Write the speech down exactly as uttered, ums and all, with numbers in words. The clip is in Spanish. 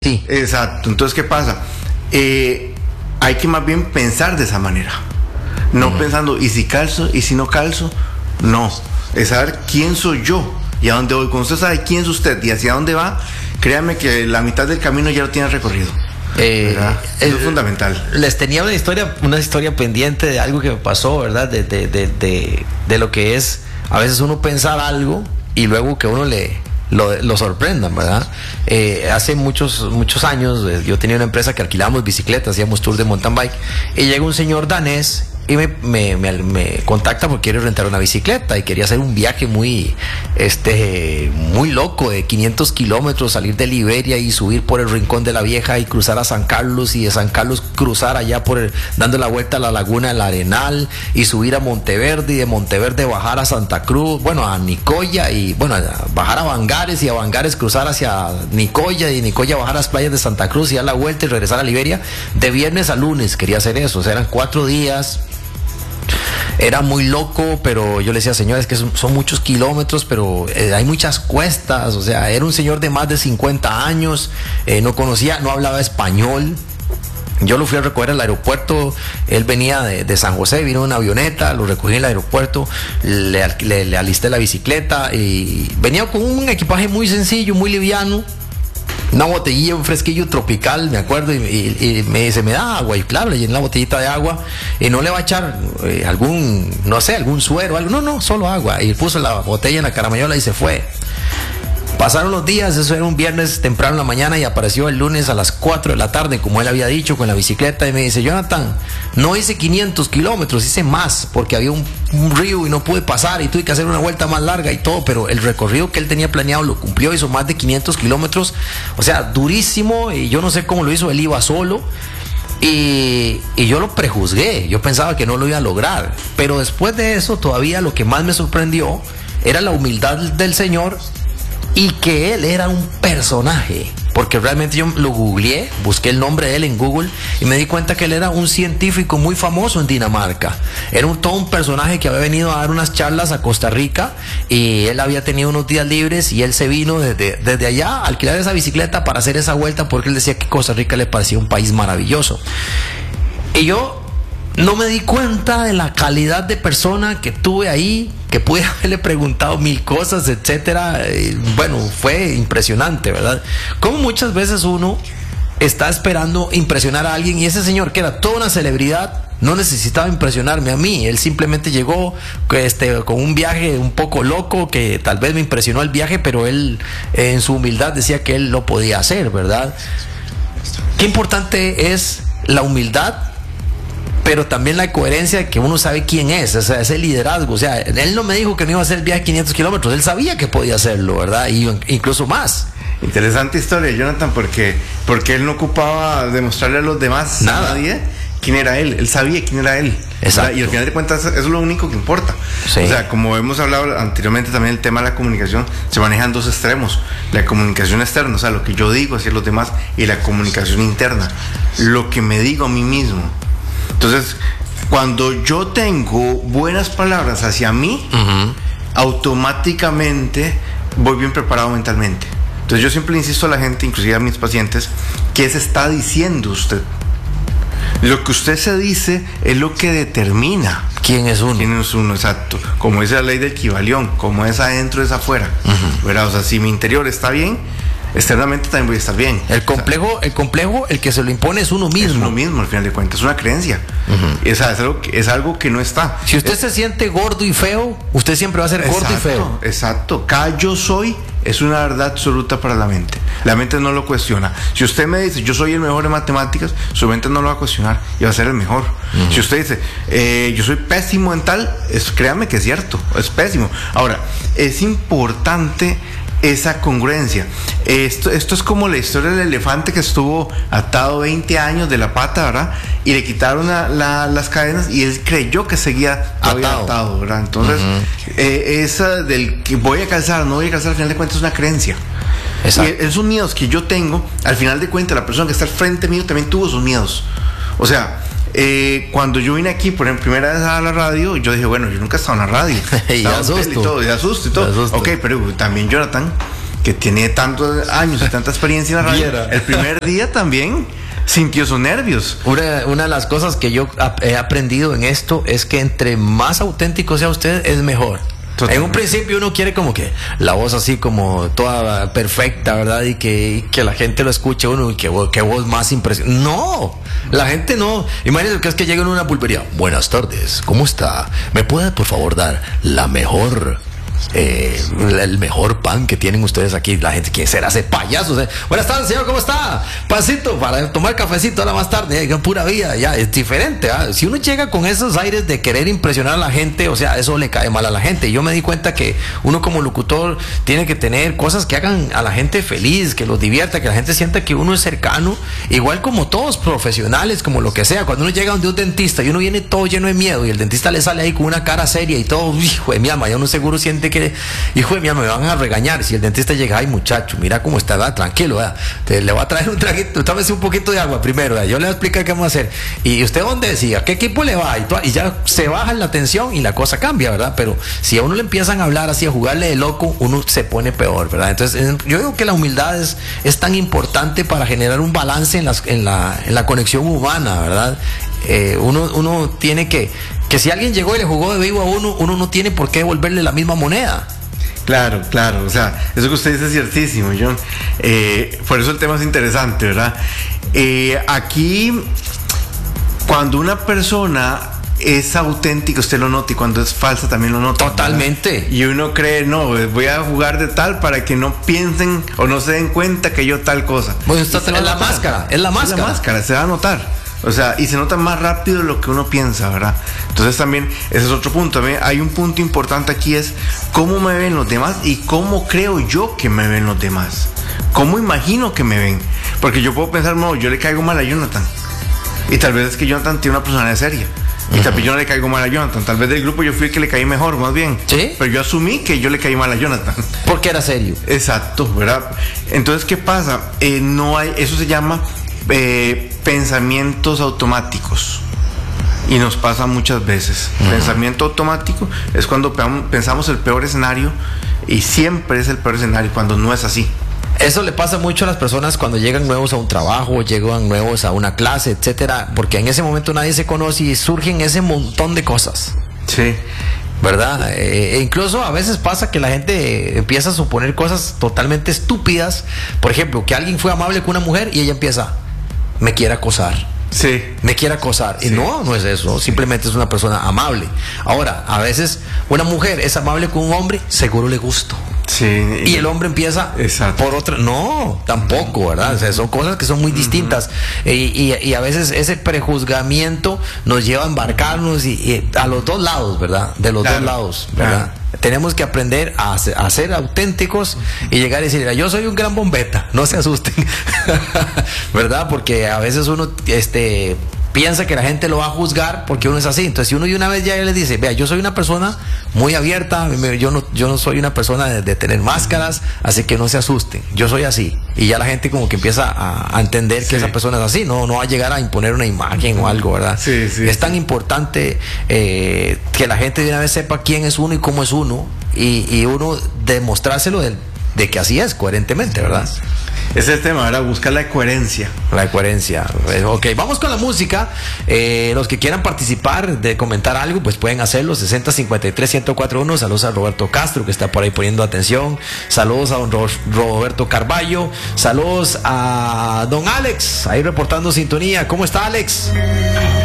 Sí. Exacto. Entonces, ¿qué pasa? Eh, hay que más bien pensar de esa manera. No uh-huh. pensando, ¿y si calzo? ¿Y si no calzo? No. Es saber quién soy yo y a dónde voy. Cuando usted sabe quién es usted y hacia dónde va, créame que la mitad del camino ya lo tiene recorrido. Eh, Eso es fundamental. Les tenía una historia, una historia pendiente de algo que me pasó, ¿verdad? De, de, de, de, de lo que es a veces uno pensar algo y luego que uno le lo, lo sorprendan, ¿verdad? Eh, hace muchos muchos años eh, yo tenía una empresa que alquilábamos bicicletas, hacíamos tours de mountain bike y llega un señor danés y me, me, me, me contacta porque quiere rentar una bicicleta y quería hacer un viaje muy este muy loco de quinientos kilómetros, salir de Liberia y subir por el Rincón de la Vieja y cruzar a San Carlos y de San Carlos cruzar allá por el, dando la vuelta a la laguna del Arenal y subir a Monteverde y de Monteverde bajar a Santa Cruz, bueno a Nicoya y bueno bajar a Bangares y a Bangares cruzar hacia Nicoya y Nicoya bajar a las playas de Santa Cruz y dar la vuelta y regresar a Liberia de viernes a lunes. Quería hacer eso, o sea, eran cuatro días. Era muy loco, pero yo le decía, señores, que son, son muchos kilómetros, pero eh, hay muchas cuestas. O sea, era un señor de más de cincuenta años, eh, no conocía, no hablaba español. Yo lo fui a recoger al aeropuerto, él venía de, de San José, vino en una avioneta, lo recogí en el aeropuerto, le, le, le alisté la bicicleta y venía con un equipaje muy sencillo, muy liviano. Una botellilla, un fresquillo tropical, me acuerdo, y, y, y me dice, me da agua, y claro, le llené la botellita de agua, y no le va a echar eh, algún, no sé, algún suero, algo, no, no, solo agua, y puso la botella en la caramayola y se fue. Pasaron los días, eso era un viernes temprano en la mañana y apareció el lunes a las cuatro de la tarde, como él había dicho, con la bicicleta y me dice, Jonathan, no hice quinientos kilómetros, hice más, porque había un, un río y no pude pasar y tuve que hacer una vuelta más larga y todo, pero el recorrido que él tenía planeado lo cumplió, hizo más de quinientos kilómetros, o sea, durísimo, y yo no sé cómo lo hizo, él iba solo. Y, y yo lo prejuzgué, yo pensaba que no lo iba a lograr, pero después de eso todavía lo que más me sorprendió era la humildad del señor y que él era un personaje, porque realmente yo lo googleé, busqué el nombre de él en Google y me di cuenta que él era un científico muy famoso en Dinamarca. Era un, todo un personaje que había venido a dar unas charlas a Costa Rica y él había tenido unos días libres y él se vino desde, desde allá a alquilar esa bicicleta para hacer esa vuelta porque él decía que Costa Rica le parecía un país maravilloso. Y yo no me di cuenta de la calidad de persona que tuve ahí, que pude haberle preguntado mil cosas, etcétera. Y bueno, fue impresionante, ¿verdad? Como muchas veces uno está esperando impresionar a alguien y ese señor que era toda una celebridad no necesitaba impresionarme a mí, él simplemente llegó este, con un viaje un poco loco que tal vez me impresionó el viaje, pero él en su humildad decía que él lo podía hacer, ¿verdad? Qué importante es la humildad, pero también la coherencia de que uno sabe quién es, o sea, ese liderazgo. O sea, él no me dijo que no iba a hacer el viaje de quinientos kilómetros, él sabía que podía hacerlo, ¿verdad? Y incluso más. Interesante historia, Jonathan, porque, porque él no ocupaba demostrarle a los demás, nada, a nadie, quién era él, él sabía quién era él. Exacto. Y al final de cuentas eso es lo único que importa. Sí. O sea, como hemos hablado anteriormente también, el tema de la comunicación se maneja en dos extremos: la comunicación externa, o sea, lo que yo digo hacia los demás, y la comunicación interna, lo que me digo a mí mismo. Entonces, cuando yo tengo buenas palabras hacia mí, uh-huh. automáticamente voy bien preparado mentalmente. Entonces yo siempre insisto a la gente, inclusive a mis pacientes, ¿qué se está diciendo usted? Lo que usted se dice es lo que determina quién es uno. Quién es uno, exacto. Como dice la ley del Kybalión, como es adentro es afuera. Uh-huh. ¿Verdad? O sea, si mi interior está bien, externamente también voy a estar bien. El complejo, el complejo, el que se lo impone es uno mismo. Es uno mismo, al final de cuentas, es una creencia. Uh-huh. es, es, algo que, es algo que no está. Si usted es, se siente gordo y feo, usted siempre va a ser exacto, gordo y feo. Exacto. Cada yo soy es una verdad absoluta para la mente. La mente no lo cuestiona. Si usted me dice, yo soy el mejor en matemáticas, su mente no lo va a cuestionar y va a ser el mejor. Uh-huh. Si usted dice, eh, yo soy pésimo en tal, es, créame que es cierto, es pésimo. Ahora, es importante esa congruencia. Esto, esto es como la historia del elefante que estuvo atado veinte años de la pata, ¿verdad? Y le quitaron la, la, las cadenas y él creyó que seguía todavía atado, atado ¿verdad? Entonces, uh-huh. eh, esa del que voy a calzar, no voy a calzar, al final de cuentas es una creencia. Exacto. Y esos miedos que yo tengo, al final de cuentas la persona que está al frente mío también tuvo sus miedos. O sea, eh, cuando yo vine aquí, por ejemplo, primera vez a la radio, yo dije, bueno, yo nunca he estado en la radio. y asusto. Y todo, y asusto y todo. Asusto. Ok, pero también Jonathan que tiene tantos años y tanta experiencia en la radio, Viera. el primer día también sintió sus nervios. Una, una de las cosas que yo ap- he aprendido en esto es que entre más auténtico sea usted, es mejor. Totalmente. En un principio uno quiere como que la voz así como toda perfecta, ¿verdad? Y que, y que la gente lo escuche uno y que, vo- que voz más impresionante. No, la gente no. Imagínense que es que llega en una pulpería. Buenas tardes, ¿cómo está? ¿Me puede por favor dar la mejor... Eh, el mejor pan que tienen ustedes aquí? La gente quiere ser hace payasos, eh. Buenas tardes, señor, ¿cómo está? Pancito para tomar cafecito ahora más tarde, eh, pura vida, ya es diferente, ¿ah? Si uno llega con esos aires de querer impresionar a la gente, o sea, eso le cae mal a la gente. Yo me di cuenta que uno como locutor tiene que tener cosas que hagan a la gente feliz, que los divierta, que la gente sienta que uno es cercano, igual como todos profesionales, como lo que sea. Cuando uno llega donde un dentista y uno viene todo lleno de miedo y el dentista le sale ahí con una cara seria y todo, hijo de mi alma, ya uno seguro siente que, hijo de mi alma, me van a regañar. Si el dentista llega, ay muchacho, mira cómo está, ¿verdad? Tranquilo, ¿verdad? Te, le voy a traer un traguito, tómese un poquito de agua primero, ¿verdad? Yo le voy a explicar qué vamos a hacer. ¿Y usted dónde decía? ¿A qué equipo le va? Y, todo, y ya se baja la tensión y la cosa cambia, ¿verdad? Pero si a uno le empiezan a hablar así, a jugarle de loco, uno se pone peor, ¿verdad? Entonces, yo digo que la humildad es, es tan importante para generar un balance en, las, en, la, en la conexión humana, ¿verdad? Eh, uno, uno tiene que, que si alguien llegó y le jugó de vivo a uno, uno no tiene por qué devolverle la misma moneda. Claro, claro, o sea, eso que usted dice es ciertísimo, John. Eh, por eso el tema es interesante, ¿verdad? Eh, aquí, cuando una persona es auténtica, usted lo nota, y cuando es falsa también lo nota. Totalmente. ¿Verdad? Y uno cree, no, voy a jugar de tal para que no piensen o no se den cuenta que yo tal cosa. Pues está, es la máscara, es la máscara. Es la máscara, se va a notar. O sea, y se nota más rápido de lo que uno piensa, ¿verdad? Entonces también, ese es otro punto. ¿Ve? Hay un punto importante aquí, es cómo me ven los demás y cómo creo yo que me ven los demás. ¿Cómo imagino que me ven? Porque yo puedo pensar, no, yo le caigo mal a Jonathan. Y tal vez es que Jonathan tiene una personalidad seria. Y uh-huh. tal vez yo no le caigo mal a Jonathan. Tal vez del grupo yo fui el que le caí mejor, más bien. ¿Sí? Pero yo asumí que yo le caí mal a Jonathan. Porque era serio. Exacto, ¿verdad? Entonces, ¿qué pasa? Eh, no hay, eso se llama eh, pensamientos automáticos. Y nos pasa muchas veces. Uh-huh. Pensamiento automático es cuando pensamos el peor escenario, y siempre es el peor escenario cuando no es así. Eso le pasa mucho a las personas cuando llegan nuevos a un trabajo, llegan nuevos a una clase, etcétera, porque en ese momento nadie se conoce y surgen ese montón de cosas. Sí. ¿Verdad? Eh, e incluso a veces pasa que la gente empieza a suponer cosas totalmente estúpidas. Por ejemplo, que alguien fue amable con una mujer y ella empieza, me quiere acosar. Sí. Me quiere acosar. Sí. Y no, no es eso. Simplemente es una persona amable. Ahora, a veces una mujer es amable con un hombre, seguro le gusto. Sí. Y el hombre empieza Exacto. por otra. No, tampoco, ¿verdad? O sea, son cosas que son muy distintas. Uh-huh. y, y, y a veces ese prejuzgamiento nos lleva a embarcarnos y, y a los dos lados, ¿verdad? De los claro. dos lados, ¿verdad? Claro. Tenemos que aprender a, a ser auténticos y llegar y decir, yo soy un gran bombeta, no se asusten. ¿Verdad? Porque a veces uno este, piensa que la gente lo va a juzgar porque uno es así. Entonces, si uno de una vez ya le dice, vea, yo soy una persona muy abierta, yo no, yo no soy una persona de, de tener máscaras, así que no se asusten, yo soy así. Y ya la gente como que empieza a, a entender sí. que esa persona es así, no, no va a llegar a imponer una imagen o algo, ¿verdad? Sí, sí, es tan sí. importante eh, que la gente de una vez sepa quién es uno y cómo es uno, y, y uno demostrárselo de, de que así es, coherentemente, ¿verdad? Ese es el tema, ¿verdad? Buscar la coherencia. La coherencia. Ok, vamos con la música. Eh, los que quieran participar, de comentar algo, pues pueden hacerlo. sesenta cincuenta y tres ciento cuatro uno. Saludos a Roberto Castro, que está por ahí poniendo atención. Saludos a don Roberto Carballo. Saludos a don Alex, ahí reportando sintonía. ¿Cómo está, Alex?